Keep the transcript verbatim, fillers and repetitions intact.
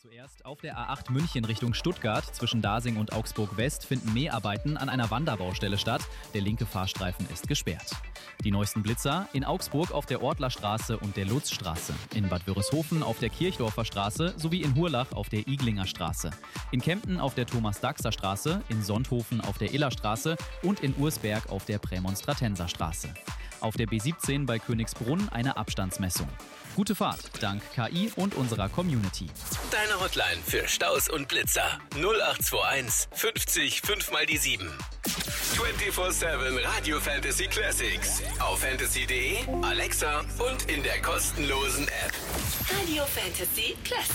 Zuerst auf der A acht München Richtung Stuttgart zwischen Dasing und Augsburg West finden Mäharbeiten an einer Wanderbaustelle statt. Der linke Fahrstreifen ist gesperrt. Die neuesten Blitzer in Augsburg auf der Ortlerstraße und der Lutzstraße, in Bad Wörishofen auf der Kirchdorfer Straße sowie in Hurlach auf der Iglinger Straße, in Kempten auf der Thomas-Daxer Straße, in Sonthofen auf der Illerstraße und in Ursberg auf der Prämonstratenser Straße. Auf der B siebzehn bei Königsbrunn eine Abstandsmessung. Gute Fahrt, dank K I und unserer Community. Deine Hotline für Staus und Blitzer null acht zwei eins fünfzig fünf mal die sieben. vierundzwanzig sieben Radio Fantasy Classics auf fantasy punkt de, Alexa und in der kostenlosen App. Radio Fantasy Classics.